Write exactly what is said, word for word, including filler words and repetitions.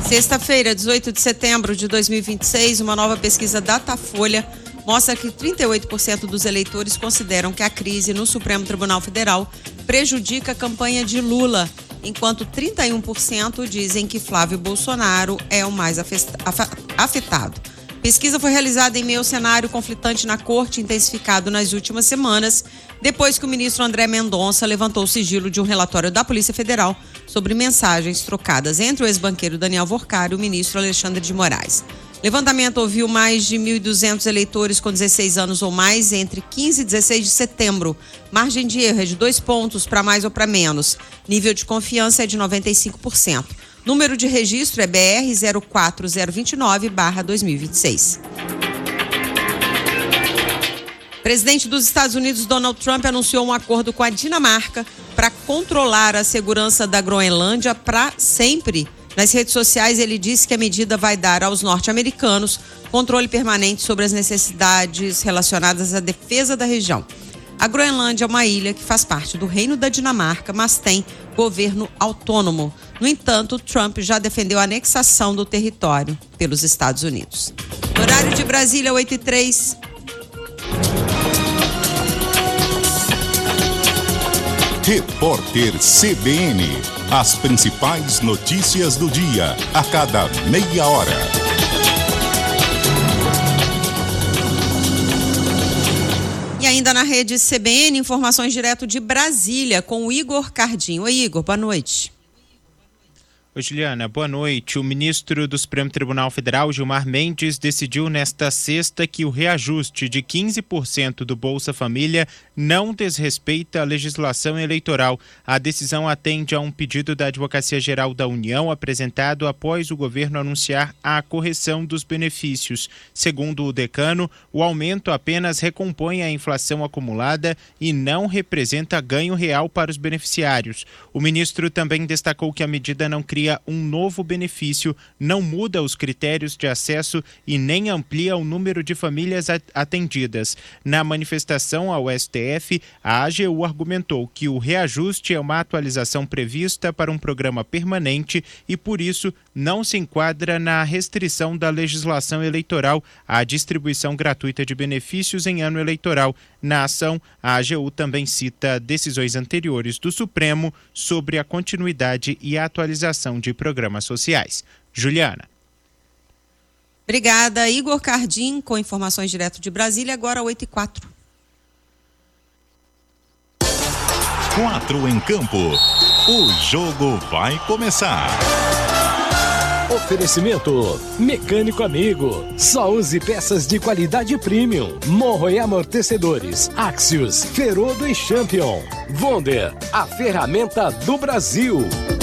Sexta-feira, dezoito de setembro de dois mil e vinte e seis, uma nova pesquisa Datafolha mostra que trinta e oito por cento dos eleitores consideram que a crise no Supremo Tribunal Federal prejudica a campanha de Lula, enquanto trinta e um por cento dizem que Flávio Bolsonaro é o mais afetado. A pesquisa foi realizada em meio ao cenário conflitante na corte, intensificado nas últimas semanas, depois que o ministro André Mendonça levantou o sigilo de um relatório da Polícia Federal sobre mensagens trocadas entre o ex-banqueiro Daniel Worcar e o ministro Alexandre de Moraes. Levantamento ouviu mais de mil e duzentos eleitores com dezesseis anos ou mais entre quinze e dezesseis de setembro. Margem de erro é de dois pontos para mais ou para menos. Nível de confiança é de noventa e cinco por cento. Número de registro é B R zero quatro zero dois nove barra dois mil e vinte e seis. Presidente dos Estados Unidos, Donald Trump, anunciou um acordo com a Dinamarca para controlar a segurança da Groenlândia para sempre. Nas redes sociais, ele disse que a medida vai dar aos norte-americanos controle permanente sobre as necessidades relacionadas à defesa da região. A Groenlândia é uma ilha que faz parte do Reino da Dinamarca, mas tem governo autônomo. No entanto, Trump já defendeu a anexação do território pelos Estados Unidos. No horário de Brasília, oito e três. Repórter C B N. As principais notícias do dia, a cada meia hora. E ainda na rede C B N, informações direto de Brasília, com o Igor Cardinho. Oi, Igor, boa noite. Oi, Juliana, boa noite. O ministro do Supremo Tribunal Federal, Gilmar Mendes, decidiu nesta sexta que o reajuste de quinze por cento do Bolsa Família não desrespeita a legislação eleitoral. A decisão atende a um pedido da Advocacia Geral da União apresentado após o governo anunciar a correção dos benefícios. Segundo o decano, o aumento apenas recompõe a inflação acumulada e não representa ganho real para os beneficiários. O ministro também destacou que a medida não cria um novo benefício, não muda os critérios de acesso e nem amplia o número de famílias atendidas. Na manifestação ao S T F, a A G U argumentou que o reajuste é uma atualização prevista para um programa permanente e, por isso, não se enquadra na restrição da legislação eleitoral à distribuição gratuita de benefícios em ano eleitoral. Na ação, a A G U também cita decisões anteriores do Supremo sobre a continuidade e a atualização de programas sociais. Juliana. Obrigada, Igor Cardim, com informações direto de Brasília, agora oito e quatro. Quatro em campo. O jogo vai começar. Oferecimento Mecânico Amigo. Só use peças de qualidade premium. Morro e amortecedores. Axios, Ferodo e Champion. Wonder, a ferramenta do Brasil.